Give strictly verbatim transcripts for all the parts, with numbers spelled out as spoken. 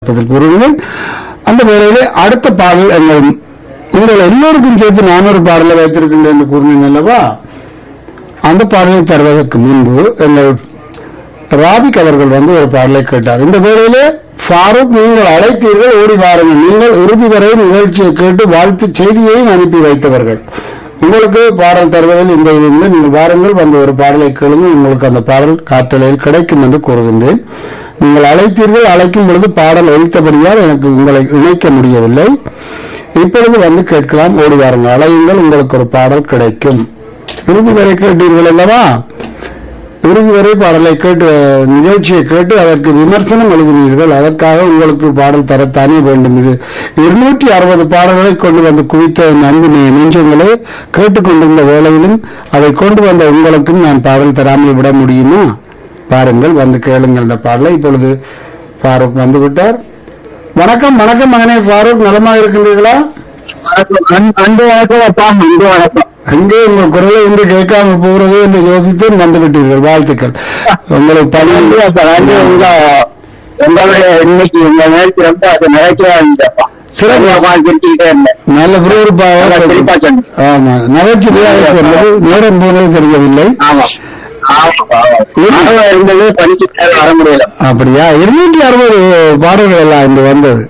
கூறுகிறேன். அந்த வேளையிலே அடுத்த பாடல் எங்கள் உங்கள் எல்லோருக்கும் சேர்த்து நான் ஒரு பாடலை வைத்திருக்கின்றேன் என்று கூறினேன் அல்லவா? அந்த பாடலை தருவதற்கு முன்பு எங்கள் ராபிக் அவர்கள் வந்து ஒரு பாடலை கேட்டார். இந்த வேளையிலே ஃபாரூக், நீங்கள் அழைத்தீர்கள், ஓடி வாருங்கள். நீங்கள் இறுதி வரை நிகழ்ச்சியை கேட்டு வாழ்த்து செய்தியையும் அனுப்பி வைத்தவர்கள். உங்களுக்கு பாடல் தருவதில் இந்த இதில் நீங்கள் வாருங்கள், வந்து ஒரு பாடலை கேளுங்கள். உங்களுக்கு அந்த பாடல் காற்றலையில் கிடைக்கும் என்று கூறுகின்றேன். நீங்கள் அழைத்தீர்கள், அழைக்கும் பொழுது பாடல் ஒழித்தபடியால் எனக்கு உங்களை இணைக்க முடியவில்லை. இப்பொழுது வந்து கேட்கலாம், ஓடி வாருங்கள், அழையுங்கள், உங்களுக்கு ஒரு பாடல் கிடைக்கும். இறுதி வரை கேட்டீர்கள் அல்லவா? இறுதி வரை பாடலை கேட்டு நிகழ்ச்சியை கேட்டு அதற்கு விமர்சனம் எழுதினீர்கள். அதற்காக உங்களுக்கு பாடல் தரத்தானே வேண்டும். இது இருநூற்றி அறுபது பாடல்களை கொண்டு வந்து குவித்த அன்பு நெஞ்சங்களே, கேட்டுக்கொண்டிருந்த வேளையிலும் அதை கொண்டு வந்த உங்களுக்கும் நான் பாடல் தராமல் விட முடியுமா? பாருங்கள், வந்து கேளுங்கள் இந்த பாடலை. இப்பொழுது ஃபாரூக் வந்து விட்டார். வணக்கம் வணக்கம் மகனே ஃபாரூக், நலமாக இருக்கின்றீர்களா? அன்பு வணக்கம் அப்பா, அன்பு வணக்கம். அங்கே உங்கள் குரலை இன்று கேட்காம போகிறது என்று யோசித்து வந்து விட்டீர்கள். வாழ்த்துக்கள் உங்களுக்கு. பன்னெண்டு உங்களுடைய இன்னைக்கு உங்க நேரத்தில் ரொம்ப அது நிறைய இருந்தப்பா. சிறப்பாக இருந்தேன். நல்ல விறுவிறுப்பாக. ஆமா, நகைச்சுவையாக சொன்னது. நேரம் போனது தெரியவில்லை. ஆமா இருந்தது, படிச்சு வர முடியல. அப்படியா? இருநூற்றி அறுபது பாடல்கள் எல்லாம் இன்று வந்தது.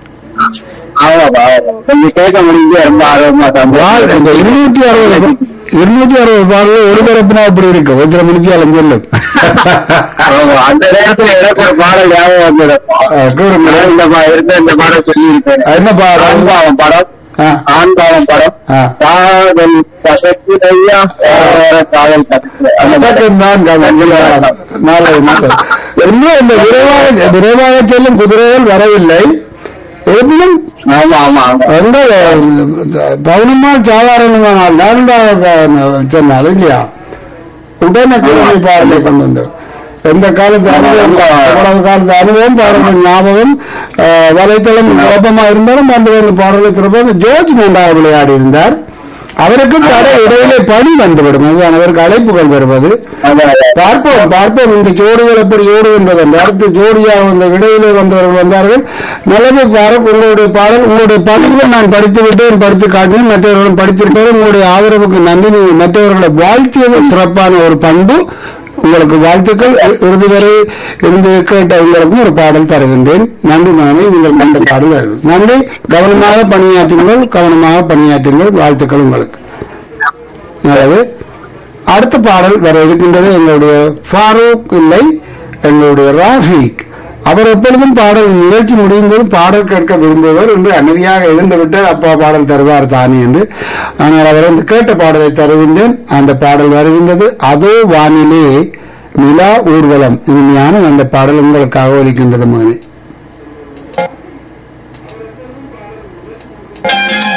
கொஞ்சம் கேட்க முடிஞ்சு ரொம்ப ஆர்வமா தான். இந்த இருநூற்றி அறுபது இருநூற்றி அறுபது பாடல்கள் ஒளிபரப்புனா அப்படி இருக்கு. ஒருத்தரை முடிச்சு அலைஞ்சில்லும். அந்த நேரத்தில் எனக்கு ஒரு பாடல் ஞாபகம் வந்தது. இருந்த இந்த பாடம் சொல்லி இருக்கேன். என்ன பாடம்? பாவம் படம், ஆண்பாவம் படம். காதல் கசக்குதையா, காதல் இன்னும் இந்த விரைவாக விரைவாக செல்லும் குதிரைகள் வரவில்லை. எதிலும் பவுனமா சாதாரணமானால் சொன்னால் இல்லையா, உடனே பாடலை கொண்டு வந்தோம். எந்த காலத்து அனுபவம், எவ்வளவு காலத்து அனுபவம், பாடல்கள் ஞாபகம், வலைத்தளம் கோபமா இருந்தாலும் அந்த பாடலை திறப்பது. ஜோர்ஜ் நன்றாக விளையாடி இருந்தார். அவருக்கு தடை இடையிலே பணி வந்துவிடும். அதுதான் அவருக்கு அழைப்புகள் வருவது. பார்ப்போம் பார்ப்போம் இந்த ஜோடிகள் எப்படி ஓடுகின்றது. அடுத்து ஜோடியாக வந்த இடையிலே வந்தவர்கள் வந்தார்கள். நல்லது பாரக், உங்களுடைய பாடல், உங்களுடைய பதிவுகள் நான் படித்து விட்டேன், படித்து காட்டினேன், மற்றவர்களும் படித்திருப்பது. உங்களுடைய ஆதரவுக்கு நன்றி. நீங்கள் மற்றவர்களை வாழ்த்தியது சிறப்பான ஒரு பண்பு. உங்களுக்கு வாழ்த்துக்கள். இறுதி வரை இருந்து கேட்ட உங்களுக்கும் ஒரு பாடல் தருகின்றேன். நன்றி மகனே, நீங்கள் கண்ட பாடல் தருகிறேன். நன்றி. கவனமாக பணியாற்றுங்கள், கவனமாக பணியாற்றுங்கள். வாழ்த்துக்கள் உங்களுக்கு. அதாவது அடுத்த பாடல் வர இருக்கின்றது. எங்களுடைய ஃபாரூக் இல்லை, எங்களுடைய ராஃபிக். அவர் எப்பொழுதும் பாடல் நிகழ்ச்சி முடியும் போது பாடல் கேட்க விரும்புவர் என்று அமைதியாக எழுந்துவிட்டார். அப்பா பாடல் தருவார் தானே என்று. ஆனால் அவர் வந்து கேட்ட பாடலை தருகின்றேன். அந்த பாடல் வருகின்றது. அதோ வானிலே நிலா ஊர்வலம். இனிமையான அந்த பாடல் உங்களுக்காக ஒலிக்கின்றது மகனே.